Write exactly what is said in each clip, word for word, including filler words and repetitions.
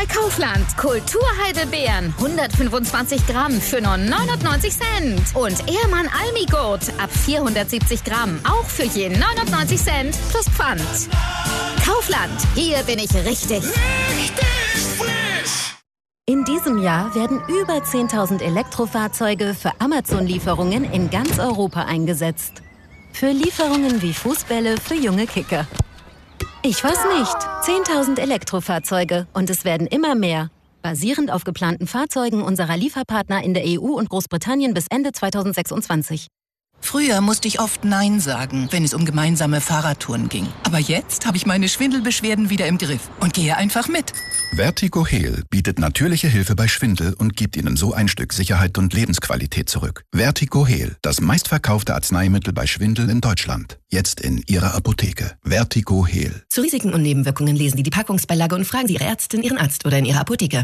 bei Kaufland. Kulturheidelbeeren, hundertfünfundzwanzig Gramm für nur neunundneunzig Cent. Und Ehrmann Almigurt ab vierhundertsiebzig Gramm, auch für je neunundneunzig Cent plus Pfand. Kaufland, hier bin ich richtig. Richtig frisch! In diesem Jahr werden über zehntausend Elektrofahrzeuge für Amazon-Lieferungen in ganz Europa eingesetzt. Für Lieferungen wie Fußbälle für junge Kicker. Ich weiß nicht. zehntausend Elektrofahrzeuge und es werden immer mehr. Basierend auf geplanten Fahrzeugen unserer Lieferpartner in der E U und Großbritannien bis Ende zweitausendsechsundzwanzig. Früher musste ich oft Nein sagen, wenn es um gemeinsame Fahrradtouren ging. Aber jetzt habe ich meine Schwindelbeschwerden wieder im Griff und gehe einfach mit. Vertigo Heal bietet natürliche Hilfe bei Schwindel und gibt Ihnen so ein Stück Sicherheit und Lebensqualität zurück. Vertigo Heal, das meistverkaufte Arzneimittel bei Schwindel in Deutschland. Jetzt in Ihrer Apotheke. Vertigo Heal. Zu Risiken und Nebenwirkungen lesen Sie die Packungsbeilage und fragen Sie Ihre Ärztin, Ihren Arzt oder in Ihrer Apotheke.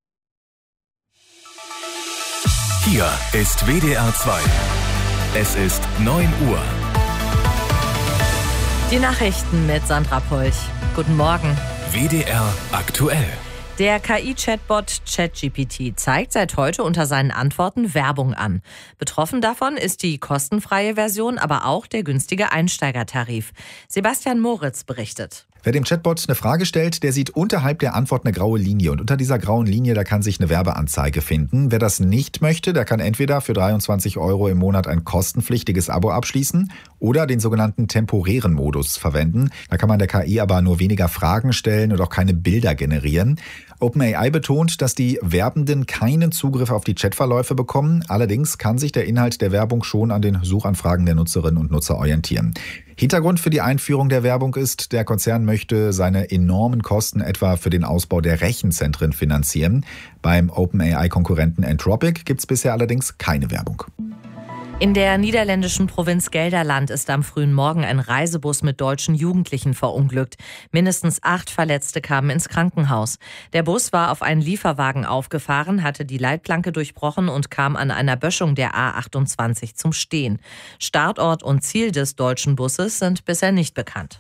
Hier ist W D R zwei. Es ist neun Uhr. Die Nachrichten mit Sandra Polch. Guten Morgen. W D R aktuell. Der K I-Chatbot ChatGPT zeigt seit heute unter seinen Antworten Werbung an. Betroffen davon ist die kostenfreie Version, aber auch der günstige Einsteigertarif. Sebastian Moritz berichtet. Wer dem Chatbot eine Frage stellt, der sieht unterhalb der Antwort eine graue Linie. Und unter dieser grauen Linie, da kann sich eine Werbeanzeige finden. Wer das nicht möchte, der kann entweder für dreiundzwanzig Euro im Monat ein kostenpflichtiges Abo abschließen oder den sogenannten temporären Modus verwenden. Da kann man der K I aber nur weniger Fragen stellen und auch keine Bilder generieren. OpenAI betont, dass die Werbenden keinen Zugriff auf die Chatverläufe bekommen. Allerdings kann sich der Inhalt der Werbung schon an den Suchanfragen der Nutzerinnen und Nutzer orientieren. Hintergrund für die Einführung der Werbung ist, der Konzern möchte seine enormen Kosten etwa für den Ausbau der Rechenzentren finanzieren. Beim OpenAI-Konkurrenten Anthropic gibt es bisher allerdings keine Werbung. In der niederländischen Provinz Gelderland ist am frühen Morgen ein Reisebus mit deutschen Jugendlichen verunglückt. Mindestens acht Verletzte kamen ins Krankenhaus. Der Bus war auf einen Lieferwagen aufgefahren, hatte die Leitplanke durchbrochen und kam an einer Böschung der A achtundzwanzig zum Stehen. Startort und Ziel des deutschen Busses sind bisher nicht bekannt.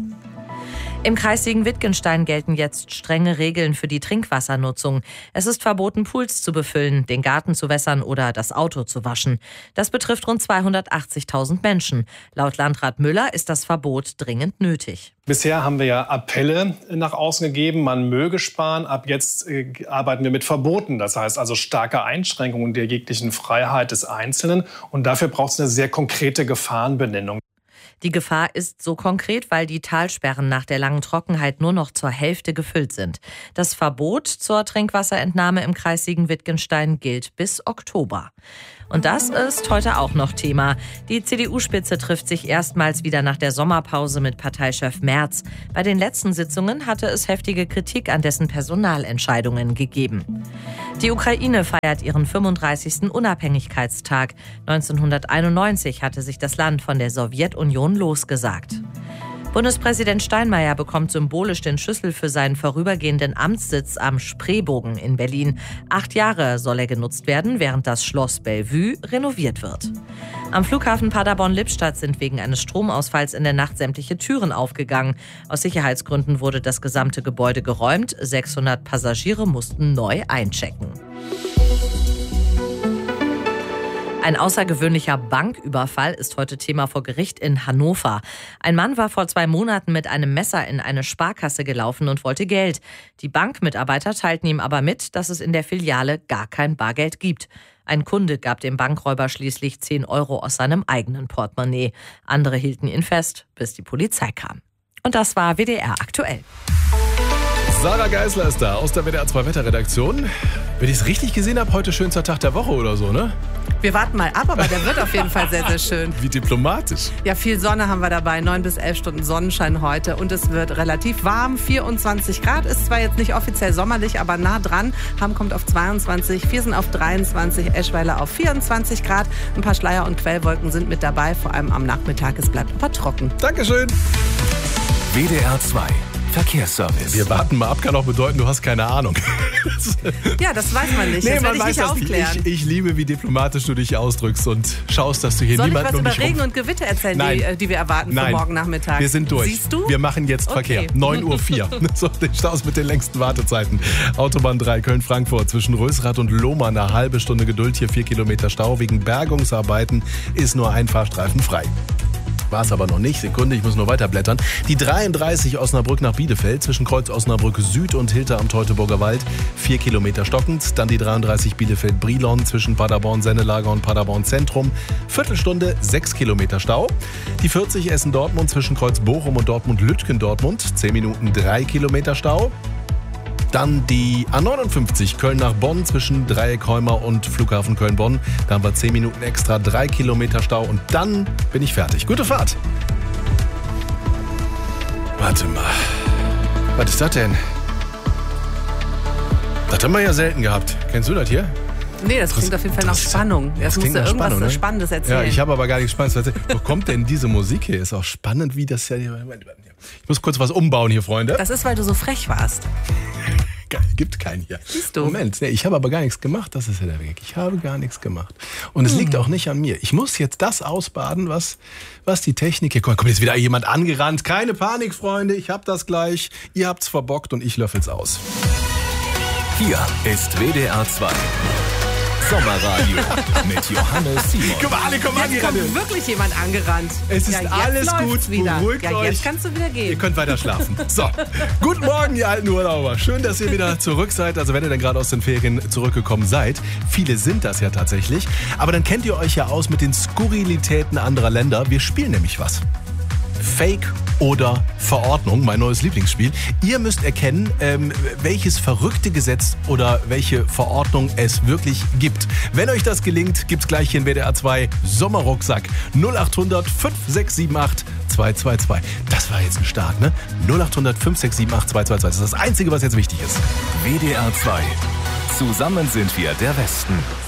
Im Kreis Siegen-Wittgenstein gelten jetzt strenge Regeln für die Trinkwassernutzung. Es ist verboten, Pools zu befüllen, den Garten zu wässern oder das Auto zu waschen. Das betrifft rund zweihundertachtzigtausend Menschen. Laut Landrat Müller ist das Verbot dringend nötig. Bisher haben wir ja Appelle nach außen gegeben, man möge sparen. Ab jetzt äh, arbeiten wir mit Verboten. Das heißt also starke Einschränkungen der jeglichen Freiheit des Einzelnen. Und dafür braucht es eine sehr konkrete Gefahrenbenennung. Die Gefahr ist so konkret, weil die Talsperren nach der langen Trockenheit nur noch zur Hälfte gefüllt sind. Das Verbot zur Trinkwasserentnahme im Kreis Siegen-Wittgenstein gilt bis Oktober. Und das ist heute auch noch Thema. Die C D U-Spitze trifft sich erstmals wieder nach der Sommerpause mit Parteichef Merz. Bei den letzten Sitzungen hatte es heftige Kritik an dessen Personalentscheidungen gegeben. Die Ukraine feiert ihren fünfunddreißigsten Unabhängigkeitstag. neunzehnhunderteinundneunzig hatte sich das Land von der Sowjetunion losgesagt. Bundespräsident Steinmeier bekommt symbolisch den Schlüssel für seinen vorübergehenden Amtssitz am Spreebogen in Berlin. Acht Jahre soll er genutzt werden, während das Schloss Bellevue renoviert wird. Am Flughafen Paderborn-Lippstadt sind wegen eines Stromausfalls in der Nacht sämtliche Türen aufgegangen. Aus Sicherheitsgründen wurde das gesamte Gebäude geräumt. sechshundert Passagiere mussten neu einchecken. Ein außergewöhnlicher Banküberfall ist heute Thema vor Gericht in Hannover. Ein Mann war vor zwei Monaten mit einem Messer in eine Sparkasse gelaufen und wollte Geld. Die Bankmitarbeiter teilten ihm aber mit, dass es in der Filiale gar kein Bargeld gibt. Ein Kunde gab dem Bankräuber schließlich zehn Euro aus seinem eigenen Portemonnaie. Andere hielten ihn fest, bis die Polizei kam. Und das war W D R aktuell. Sarah Geisler ist da aus der W D R zwei Wetterredaktion. Wenn ich es richtig gesehen habe, heute schönster Tag der Woche oder so, ne? Wir warten mal ab, aber der wird auf jeden Fall sehr, sehr schön. Wie diplomatisch. Ja, viel Sonne haben wir dabei, neun bis elf Stunden Sonnenschein heute und es wird relativ warm, vierundzwanzig Grad. Ist zwar jetzt nicht offiziell sommerlich, aber nah dran. Hamm kommt auf zweiundzwanzig, Viersen auf dreiundzwanzig, Eschweiler auf vierundzwanzig Grad. Ein paar Schleier- und Quellwolken sind mit dabei, vor allem am Nachmittag. Es bleibt aber trocken. Dankeschön. W D R zwei. Verkehrsservice. Wir warten mal ab, kann auch bedeuten, du hast keine Ahnung. Ja, das weiß man nicht. Nee, das man werde ich weiß nicht das aufklären. nicht. Ich, ich liebe, wie diplomatisch du dich ausdrückst und schaust, dass du hier Soll ich niemanden was um über dich Regen rum... und Gewitter erzählen, Nein. die, die wir erwarten Nein. für morgen Nachmittag? Wir sind durch. Siehst du? Wir machen jetzt Okay. Verkehr. neun Uhr vier. So, den Staus mit den längsten Wartezeiten. Autobahn drei Köln-Frankfurt zwischen Rösrath und Lohmann. Eine halbe Stunde Geduld, hier vier Kilometer Stau. Wegen Bergungsarbeiten ist nur ein Fahrstreifen frei. War es aber noch nicht. Sekunde, ich muss nur weiterblättern. Die dreiunddreißig Osnabrück nach Bielefeld zwischen Kreuz Osnabrück Süd und Hilter am Teutoburger Wald. Vier Kilometer stockend. Dann die dreiunddreißig Bielefeld-Brilon zwischen Paderborn-Sennelager und Paderborn-Zentrum. Viertelstunde, sechs Kilometer Stau. Die vierzig Essen-Dortmund zwischen Kreuz Bochum und Dortmund-Lütgendortmund. Zehn Minuten, drei Kilometer Stau. Dann die A neunundfünfzig Köln nach Bonn zwischen Dreieck-Heumer und Flughafen Köln-Bonn. Da haben wir zehn Minuten extra, drei Kilometer Stau und dann bin ich fertig. Gute Fahrt. Warte mal. Was ist das denn? Das haben wir ja selten gehabt. Kennst du das hier? Nee, das klingt auf jeden Fall nach Spannung. Das musst du irgendwas Spannung, ne? Spannendes erzählen. Ja, ich habe aber gar nichts Spannendes zu erzählen. Wo kommt denn diese Musik hier? Ist auch spannend, wie das ja... Ich muss kurz was umbauen hier, Freunde. Das ist, weil du so frech warst. Gibt keinen hier. Siehst du? Moment, nee, ich habe aber gar nichts gemacht. Das ist ja der Weg. Ich habe gar nichts gemacht. Und es hm. liegt auch nicht an mir. Ich muss jetzt das ausbaden, was, was die Technik... Hier kommt, kommt jetzt wieder jemand angerannt. Keine Panik, Freunde. Ich hab das gleich. Ihr habt's verbockt und ich löffel's aus. Hier ist W D R zwei. Sommerradio mit Johannes Simon. Guck mal, alle kommen Jetzt angerannt. kommt wirklich jemand angerannt. Es ist ja, jetzt alles läuft's gut, wieder. beruhigt ja, euch. Jetzt kannst du wieder gehen. Ihr könnt weiter schlafen. So, guten Morgen, ihr alten Urlauber. Schön, dass ihr wieder zurück seid. Also wenn ihr dann gerade aus den Ferien zurückgekommen seid. Viele sind das ja tatsächlich. Aber dann kennt ihr euch ja aus mit den Skurrilitäten anderer Länder. Wir spielen nämlich was. Fake oder Verordnung, mein neues Lieblingsspiel. Ihr müsst erkennen, ähm, welches verrückte Gesetz oder welche Verordnung es wirklich gibt. Wenn euch das gelingt, gibt's gleich hier in W D R zwei Sommerrucksack. null acht hundert fünf sechs sieben acht zwei zwei zwei. Das war jetzt ein Start, ne? null acht hundert fünf sechs sieben acht zwei zwei zwei. Das ist das Einzige, was jetzt wichtig ist. W D R zwei. Zusammen sind wir der Westen.